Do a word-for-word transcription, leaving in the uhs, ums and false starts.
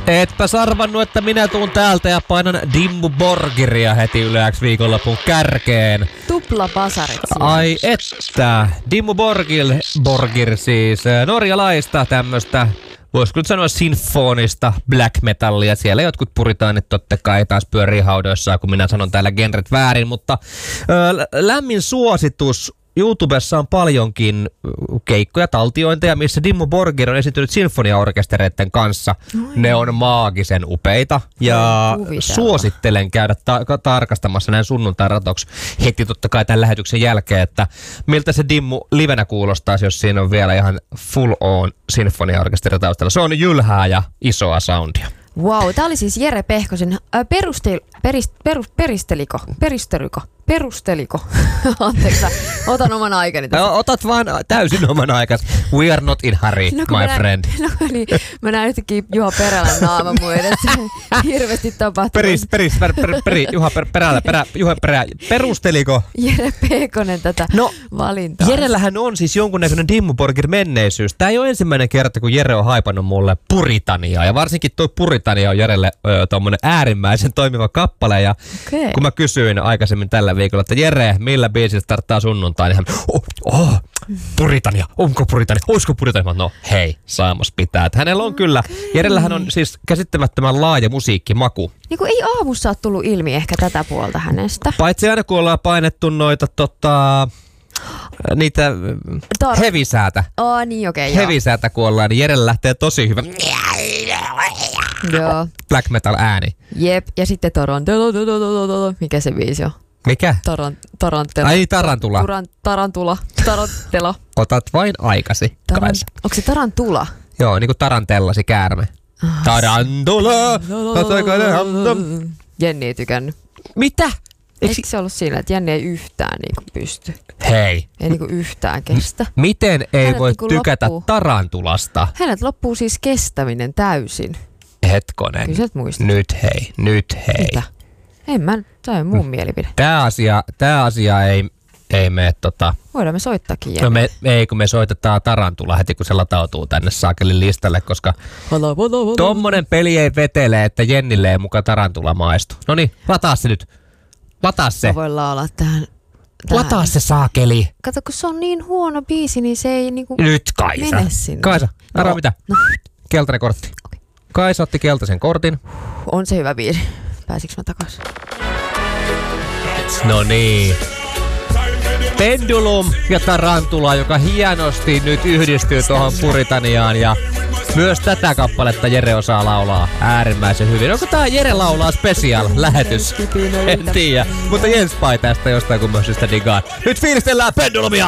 Etpäs arvannut, että minä tuun täältä ja painan Dimmu Borgiria heti yleäks viikonlopun kärkeen. Tupla basarit siinä. Ai että. Dimmu Borgir, Borgir siis norjalaista tämmöstä, voisiko nyt sanoa sinfonista black metallia. Siellä jotkut puritaanit totta kai taas pyörii haudoissaan, kun minä sanon täällä genret väärin, mutta ö, lämmin suositus. YouTubessa on paljonkin keikkoja, taltiointeja, missä Dimmu Borgir on esiintynyt sinfoniaorkestereiden kanssa. Oi. Ne on maagisen upeita ja suosittelen käydä ta- tarkastamassa näin sunnuntain ratoksi heti totta kai tämän lähetyksen jälkeen, että miltä se Dimmu livenä kuulostaisi, jos siinä on vielä ihan full on sinfoniaorkesteri taustalla. Se on jylhää ja isoa soundia. Wow, tää oli siis Jere Pehkosen äh, perustel, perist, perus, peristeliko, peristeliko, perusteliko. Anteeksi, otan oman aikani tässä. No, otat vaan täysin oman aikas. We are not in hurry, no, my näin, friend. No niin, mä näen yhtäkkiä Juha Perälän naama mun edessä. Hirveästi tapahtuu. Peris, peris, per, per, peri, Juha per, Perälä, perä, Juha Perä, perusteliko? Jere Pehkonen tätä no, valintaa. Jerellähän on siis jonkunnäköinen Dimmu Borgir menneisyys. Tää ei ole ensimmäinen kerta, kun Jere on haipannut mulle Puritaniaa. Ja varsinkin toi Puritania on Jerelle ö, tommonen äärimmäisen toimiva kappale. Ja okay. Kun mä kysyin aikaisemmin tällä viikolla, että Jere, millä biisillä starttaa sunnuntai, niin hän, oh, oh, Puritania, onko Puritania, olisiko Puritania? No hei, saamos pitää. Että hänellä on okay. Kyllä, Jerellähän on siis käsittämättömän laaja musiikkimaku. Niin kuin ei aamussa ole tullut ilmi ehkä tätä puolta hänestä. Paitsi aina kun ollaan painettu noita tota... niitä Tar- hevisäätä. Oh, niin okei, okay, hevisäätä kun ollaan, niin Jerellä lähtee tosi hyvä joo. black metal ääni. Jep, ja sitten Tarantula. Mikä se biisi on? Mikä? Taran, tarantela. Ai tarantula. Turan, tarantula. Tarantela. Otat vain aikasi, Taran, Kaisa. onko se tarantula? Joo, niinku tarantellasi käärme. Ah, tarantula. Jenni ei tykännyt. Mitä? Eikö se ollut siinä, että Jenni ei yhtään niinku pysty? Hei. Ei niinku yhtään kestä. Miten ei Hänet voi niinku tykätä loppuu. tarantulasta? Hänet loppuu siis kestäminen täysin. Hetkonen. Kyllä sä et muistat. Nyt hei, nyt hei. Mitä? En mä, tämä on mun mm. mielipide. Tää asia, tää asia ei, ei mene tota... Voidaan me soittaakin Jenni. No me, ei, kun me soitetaan tarantula heti, kun se latautuu tänne saakelin listalle, koska hala, hala, hala. Tommonen peli ei vetele, että Jennille ei muka tarantula maistu. Noniin, lataa se nyt. Lataa se. Mä voin laulaa tähän. tähän. Lataa se saakeli. Kato, kun se on niin huono biisi, niin se ei niinku nyt Kaisa. mene sinne. Kaisa, arvaa no. mitä? No. Keltainen kortti. Okay. Kaisa otti keltaisen kortin. On se hyvä biisi. Pääsikö mä takaisin? No niin. Pendulum ja Tarantula, joka hienosti nyt yhdistyy tuohon Puritaniaan ja myös tätä kappaletta Jere osaa laulaa äärimmäisen hyvin. Onko tää Jere laulaa special lähetys? En tiedä, mutta Jens Pai tästä jostain kummoisesta digaa. Nyt fiilistellään Pendulumia!